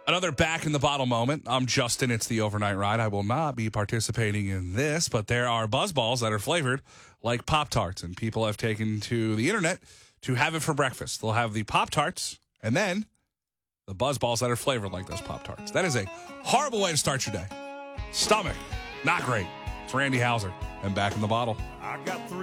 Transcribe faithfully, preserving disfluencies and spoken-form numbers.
Another back in the bottle moment. I'm Justin. It's the overnight ride. I will not be participating in this, but there are buzz balls that are flavored like Pop-Tarts, and people have taken to the internet to have it for breakfast. They'll have the Pop-Tarts and then the buzz balls that are flavored like those Pop-Tarts. That is a horrible way to start your day. Stomach, not great. It's Randy Hauser and Back in the Bottle. I got three.